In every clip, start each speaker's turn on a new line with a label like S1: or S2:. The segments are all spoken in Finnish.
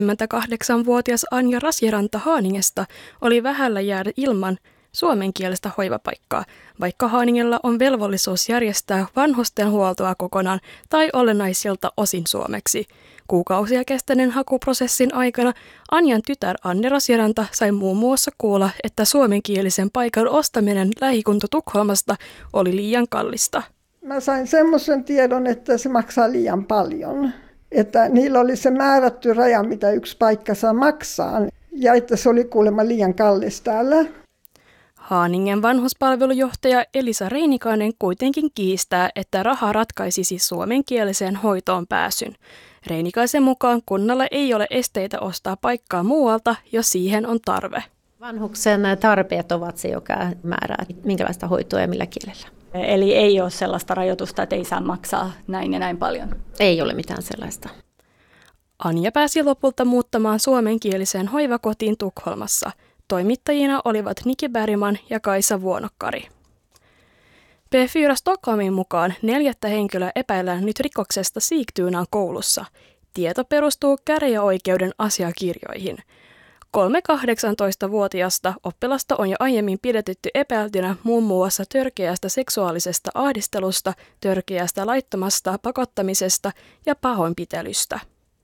S1: 8-vuotias Anja Rasiranta Haaningesta oli vähällä jäädä ilman suomenkielistä hoivapaikkaa, vaikka Haaningella on velvollisuus järjestää vanhustenhuoltoa kokonaan tai olennaisilta osin suomeksi. Kuukausia kestäneen hakuprosessin aikana Anjan tytär Anne Rasiranta sai muun muassa kuulla, että suomenkielisen paikan ostaminen lähikunta Tukholmasta oli liian kallista.
S2: Mä sain semmoisen tiedon, että se maksaa liian paljon. Että niillä oli se määrätty raja, mitä yksi paikka saa maksaa, ja että se oli kuulemma liian kallis täällä.
S1: Haaningen vanhuspalvelujohtaja Elisa Reinikainen kuitenkin kiistää, että raha ratkaisisi suomenkieliseen hoitoon pääsyn. Reinikaisen mukaan kunnalla ei ole esteitä ostaa paikkaa muualta, jos siihen on tarve.
S3: Vanhuksen tarpeet ovat se, joka määrää, minkälaista hoitoa ja millä kielellä.
S4: Eli ei ole sellaista rajoitusta, että ei saa maksaa näin ja näin paljon?
S3: Ei ole mitään sellaista.
S1: Anja pääsi lopulta muuttamaan suomenkieliseen hoivakotiin Tukholmassa. Toimittajina olivat Niki Bergman ja Kaisa Vuonokkari. P4 Stockholmin mukaan 4 henkilöä epäillään nyt rikoksesta Sigtunan koulussa. Tieto perustuu käräjäoikeuden asiakirjoihin. 3 18-vuotiasta oppilasta on jo aiemmin pidätetty epäiltynä muun muassa törkeästä seksuaalisesta ahdistelusta, törkeästä laittomasta pakottamisesta ja pahoinpitelystä.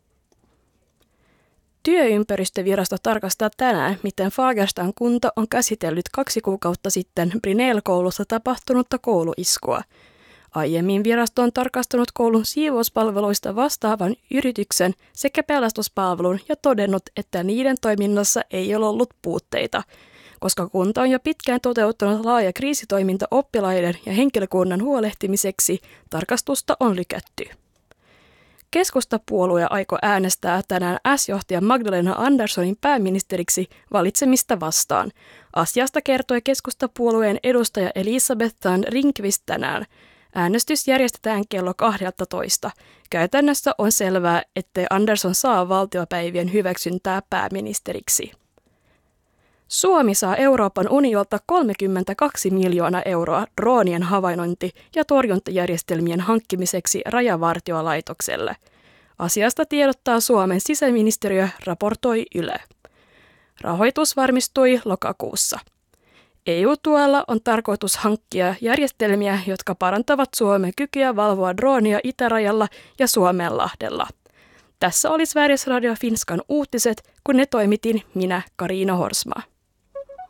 S1: Työympäristövirasto tarkastaa tänään, miten Fagerstan kunta on käsitellyt 2 kuukautta sitten Brinell-koulussa tapahtunutta kouluiskua. Aiemmin virasto on tarkastanut koulun siivouspalveluista vastaavan yrityksen sekä pelastuspalvelun ja todennut, että niiden toiminnassa ei ole ollut puutteita. Koska kunta on jo pitkään toteuttanut laaja kriisitoiminta oppilaiden ja henkilökunnan huolehtimiseksi, tarkastusta on lykätty. Keskustapuolue aikoo äänestää tänään S-johtaja Magdalena Anderssonin pääministeriksi valitsemista vastaan. Asiasta kertoi keskustapuolueen edustaja Elisabeth Thand-Ringqvist tänään. Äänestys järjestetään kello 12. Käytännössä on selvää, ettei Andersson saa valtiopäivien hyväksyntää pääministeriksi. Suomi saa Euroopan unionilta 32 miljoonaa euroa droonien havainnointi- ja torjuntajärjestelmien hankkimiseksi Rajavartiolaitokselle. Asiasta tiedottaa Suomen sisäministeriö, raportoi Yle. Rahoitus varmistui lokakuussa. EU-tuella on tarkoitus hankkia järjestelmiä, jotka parantavat Suomen kykyä valvoa droonia itärajalla ja Suomenlahdella. Tässä oli Sveriges Radio Finskan uutiset, kun ne toimitin minä, Karina Horsma.